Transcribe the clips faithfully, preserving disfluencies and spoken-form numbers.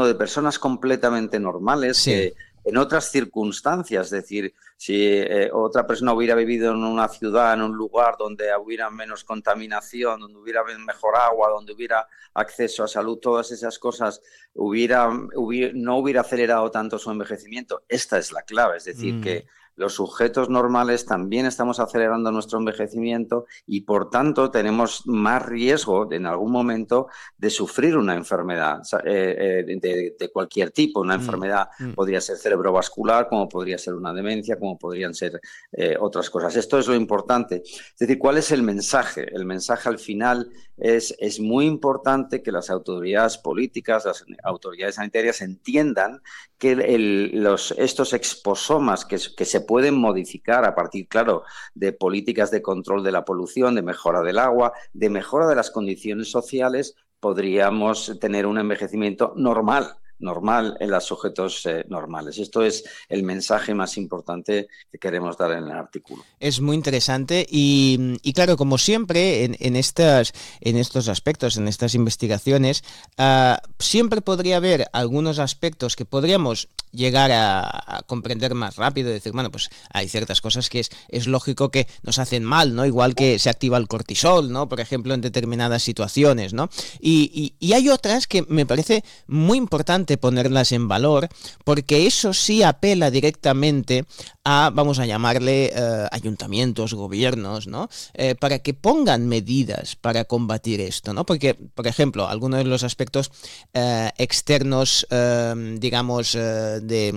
hablando de personas completamente normales Sí. que en otras circunstancias, es decir, si eh, otra persona hubiera vivido en una ciudad, en un lugar donde hubiera menos contaminación, donde hubiera mejor agua, donde hubiera acceso a salud, todas esas cosas, hubiera, hubiera, no hubiera acelerado tanto su envejecimiento. Esta es la clave, es decir, Mm. que los sujetos normales también estamos acelerando nuestro envejecimiento y, por tanto, tenemos más riesgo de, en algún momento de sufrir una enfermedad eh, eh, de, de cualquier tipo. Una Mm. enfermedad Mm. podría ser cerebrovascular, como podría ser una demencia, como podrían ser eh, otras cosas. Esto es lo importante. Es decir, ¿cuál es el mensaje? El mensaje al final es, es muy importante que las autoridades políticas, las autoridades sanitarias entiendan que el, los, estos exposomas que, que se pueden modificar a partir, claro, de políticas de control de la polución, de mejora del agua, de mejora de las condiciones sociales, podríamos tener un envejecimiento normal, normal en los sujetos eh, normales. Esto es el mensaje más importante que queremos dar en el artículo. Es muy interesante y, y claro, como siempre, en, en, estas, en estos aspectos, en estas investigaciones, uh, siempre podría haber algunos aspectos que podríamos llegar a, a comprender más rápido y decir, bueno, pues hay ciertas cosas que es, es lógico que nos hacen mal, ¿no? Igual que se activa el cortisol, ¿no? Por ejemplo, en determinadas situaciones, ¿no? Y, y, y hay otras que me parece muy importante ponerlas en valor, porque eso sí apela directamente a, vamos a llamarle, eh, ayuntamientos, gobiernos, ¿no? Eh, para que pongan medidas para combatir esto, ¿no? Porque, por ejemplo, algunos de los aspectos eh, externos, eh, digamos, eh, de...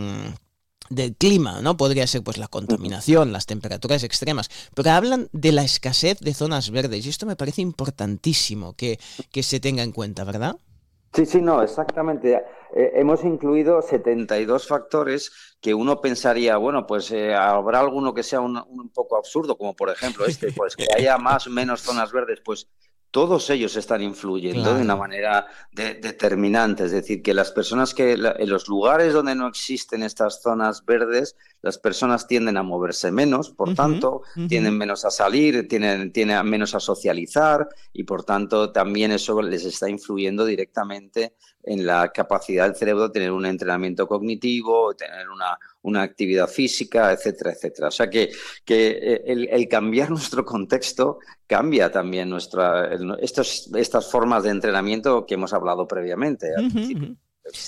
del clima, ¿no? Podría ser pues la contaminación, las temperaturas extremas, pero hablan de la escasez de zonas verdes y esto me parece importantísimo que, que se tenga en cuenta, ¿verdad? Sí, sí, no, exactamente. Eh, hemos incluido setenta y dos factores que uno pensaría, bueno, pues eh, habrá alguno que sea un, un poco absurdo, como por ejemplo este, pues que haya más o menos zonas verdes, pues todos ellos están influyendo de una Claro. manera de, determinante. Es decir, que las personas que, la, en los lugares donde no existen estas zonas verdes, las personas tienden a moverse menos, por Uh-huh, tanto, uh-huh. tienden menos a salir, tienen, tienen menos a socializar y, por tanto, también eso les está influyendo directamente en la capacidad del cerebro de tener un entrenamiento cognitivo, tener una, una actividad física, etcétera, etcétera. O sea que, que el, el cambiar nuestro contexto cambia también nuestra, estos, estas formas de entrenamiento que hemos hablado previamente al Uh-huh, principio. uh-huh.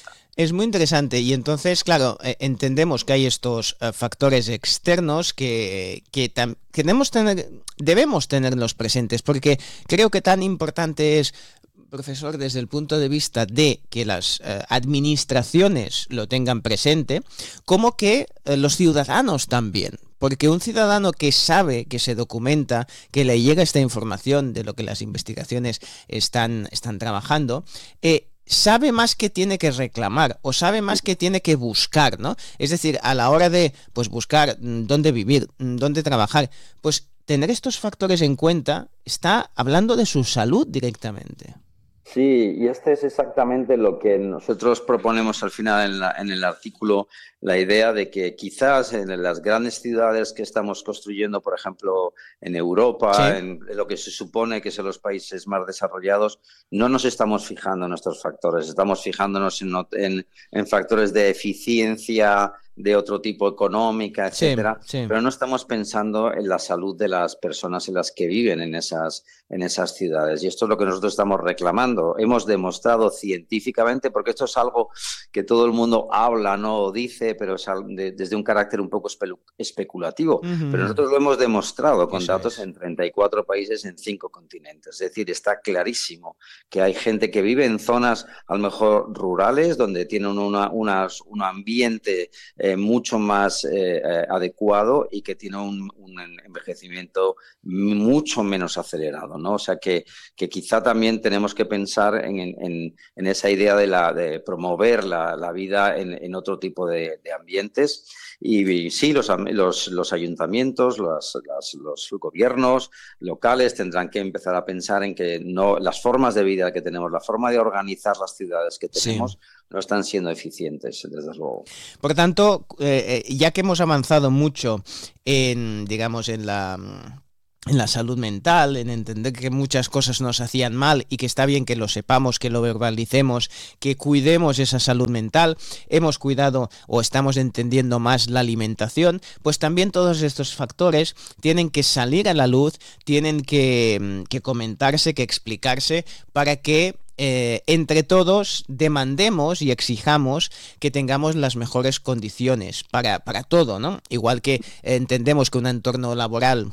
Es muy interesante y entonces, claro, eh, entendemos que hay estos eh, factores externos que, que tam- queremos tener, debemos tenerlos presentes porque creo que tan importante es, profesor, desde el punto de vista de que las eh, administraciones lo tengan presente, como que eh, los ciudadanos también. Porque un ciudadano que sabe, que se documenta, que le llega esta información de lo que las investigaciones están, están trabajando, eh, sabe más que tiene que reclamar o sabe más que tiene que buscar, ¿no? Es decir, a la hora de pues buscar dónde vivir, dónde trabajar, pues tener estos factores en cuenta está hablando de su salud directamente. Sí, y este es exactamente lo que nosotros proponemos al final en, la, en el artículo, la idea de que quizás en las grandes ciudades que estamos construyendo, por ejemplo, en Europa, Sí. en lo que se supone que son los países más desarrollados, no nos estamos fijando en estos factores, estamos fijándonos en, en, en factores de eficiencia, de otro tipo económica, Sí, etcétera, sí. pero no estamos pensando en la salud de las personas en las que viven en esas, en esas ciudades. Y esto es lo que nosotros estamos reclamando. Hemos demostrado científicamente, porque esto es algo que todo el mundo habla, no o dice, pero es de, desde un carácter un poco especulativo. Pero Uh-huh. nosotros lo hemos demostrado con Eso datos es. en treinta y cuatro países en cinco continentes. Es decir, está clarísimo que hay gente que vive en zonas a lo mejor rurales, donde tienen una, unas, un ambiente eh, mucho más eh, eh, adecuado y que tiene un, un envejecimiento mucho menos acelerado, ¿no? O sea que, que quizá también tenemos que pensar en, en, en esa idea de, la, de promover la, la vida en, en otro tipo de, de ambientes. Y, y sí, los, los, los ayuntamientos, los, los, los gobiernos locales tendrán que empezar a pensar en que no, las formas de vida que tenemos, la forma de organizar las ciudades que Sí. tenemos, no están siendo eficientes, desde luego. Por tanto, eh, ya que hemos avanzado mucho en, digamos, en la en la salud mental, en entender que muchas cosas nos hacían mal y que está bien que lo sepamos, que lo verbalicemos, que cuidemos esa salud mental. Hemos cuidado o estamos entendiendo más la alimentación, pues también todos estos factores tienen que salir a la luz, tienen que, que comentarse, que explicarse para que Eh, entre todos demandemos y exijamos que tengamos las mejores condiciones para, para todo, ¿no? Igual que entendemos que un entorno laboral,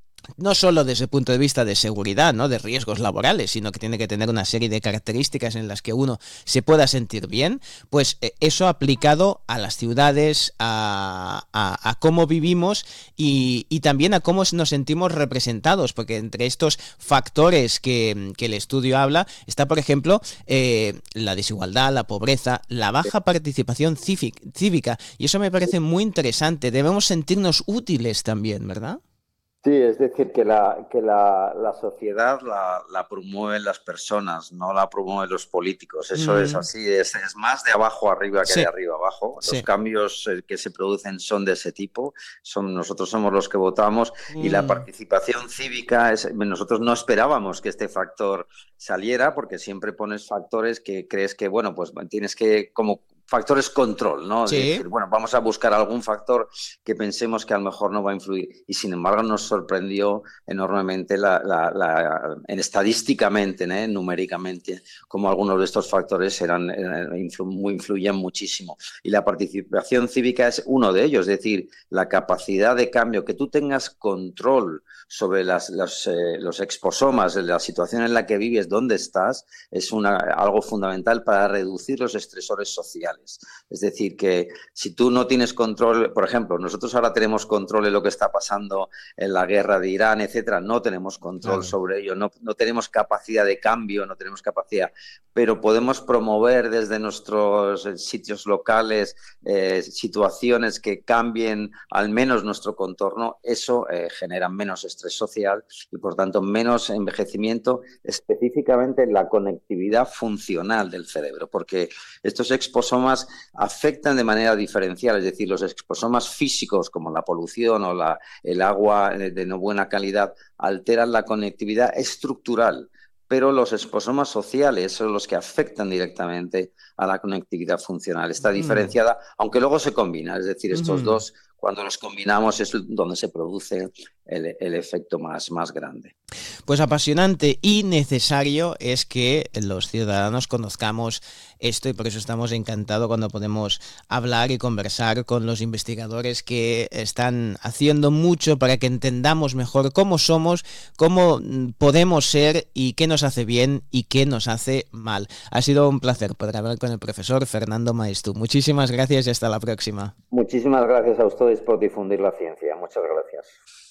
no solo desde el punto de vista de seguridad, ¿no?, de riesgos laborales, sino que tiene que tener una serie de características en las que uno se pueda sentir bien, pues eh, eso aplicado a las ciudades, a, a, a cómo vivimos y, y también a cómo nos sentimos representados, porque entre estos factores que, que el estudio habla está, por ejemplo, eh, la desigualdad, la pobreza, la baja participación cívica, y eso me parece muy interesante. Debemos sentirnos útiles también, ¿verdad? Sí, es decir, que la, que la, la sociedad la, la promueven las personas, no la promueven los políticos. Eso mm. es así, es, es más de abajo arriba que sí. de arriba abajo. Los sí. cambios que se producen son de ese tipo. Son, nosotros somos los que votamos mm. y la participación cívica, es, nosotros no esperábamos que este factor saliera, porque siempre pones factores que crees que, bueno, pues tienes que como factores control, ¿no? Sí. Es decir, bueno, vamos a buscar algún factor que pensemos que a lo mejor no va a influir. Y sin embargo nos sorprendió enormemente, la, la, la, en estadísticamente, ¿eh? numéricamente, como algunos de estos factores eran, eran influ, muy, influían muchísimo. Y la participación cívica es uno de ellos, es decir, la capacidad de cambio, que tú tengas control sobre las, las, eh, los exposomas, la situación en la que vives, dónde estás, es una, algo fundamental para reducir los estresores sociales. Es decir, que si tú no tienes control, por ejemplo, nosotros ahora tenemos control en lo que está pasando en la guerra de Irán, etcétera, no tenemos control claro. sobre ello, no, no tenemos capacidad de cambio, no tenemos capacidad, pero podemos promover desde nuestros sitios locales eh, situaciones que cambien al menos nuestro contorno. Eso eh, genera menos estrés social y, por tanto, menos envejecimiento, específicamente en la conectividad funcional del cerebro, porque estos exposomas afectan de manera diferencial, es decir, los exposomas físicos como la polución o la, el agua de no buena calidad alteran la conectividad estructural, pero los exposomas sociales son los que afectan directamente a la conectividad funcional. Está diferenciada, mm. aunque luego se combina, es decir, estos mm. dos, cuando los combinamos es donde se produce el, el efecto más, más grande. Pues apasionante y necesario es que los ciudadanos conozcamos esto, y por eso estamos encantados cuando podemos hablar y conversar con los investigadores que están haciendo mucho para que entendamos mejor cómo somos, cómo podemos ser y qué nos hace bien y qué nos hace mal. Ha sido un placer poder hablar con el profesor Fernando Maeztu. Muchísimas gracias y hasta la próxima. Muchísimas gracias a ustedes por difundir la ciencia. Muchas gracias.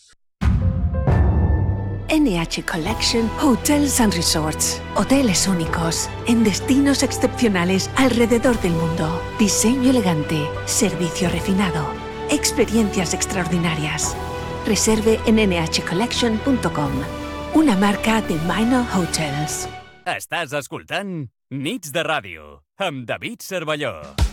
N H Collection Hotels and Resorts. Hoteles únicos, en destinos excepcionales alrededor del mundo. Diseño elegante, servicio refinado, experiencias extraordinarias. Reserve en ene hache collection punto com, una marca de Minor Hotels. Estàs escoltant Nits de Ràdio, amb David Cervelló.